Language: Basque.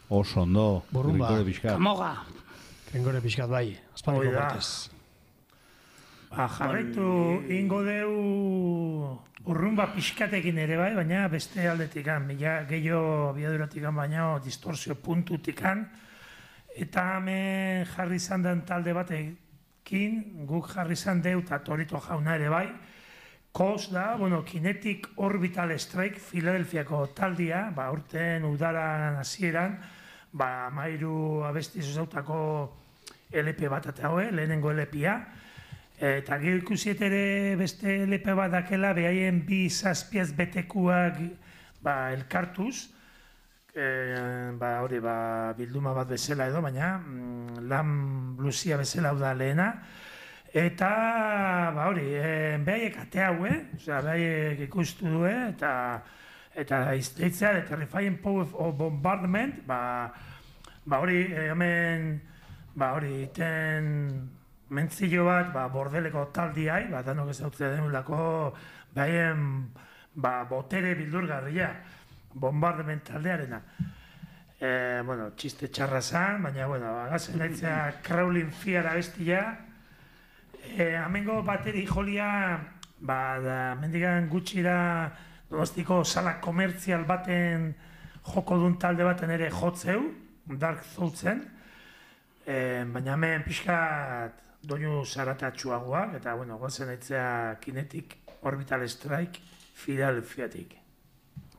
Oso ondo, Burrumba. Grigore pixkat. Kamoga. Grigore pixkat bai, Azpaniko Hoi da. partez. Jarraitu ingo deu urrumba pixkatekin ere bai, baina beste aldetikan, mila gehiago biaduratikan, baina distorsio puntutikan, eta hemen jarri izan den talde batekin, guk jarri izan deu, eta Torito jauna ere bai, KOS da, Kinetic Orbital Strike, Filadelfiako taldia, urten udaran hasieran, mairu abesti zuzautako LP bat eta lehenengo LP-a, eta gero ikusiet ere beste LP bat dakela, behaien bi zazpiaz betekuak elkartuz, bilduma bat bezala edo, baina lan bluesia bezala hau da lehena, eta behaiek ate hau, behaiek ikustu du, eta izteitzea, eta Terrifying Power of Bombardment, hemen, iten mentzillo bat, bordeleko taldiai, danok ezautzea denulako, behien, botere bildurgarria, bombardement taldearena. Txiste txarra zan, baina, gazen nahitzea Crawling Fear abestia, amengo bateri jolia, mendigan gutxira Donostiko sala komertzial baten joko dun talde baten ere jotzeu, Dark Thoughts-en, baina hemen pixkat doinu zaratatxuagoak, eta, gozen aitzea Kinetic Orbital Strike Filadelfiatik.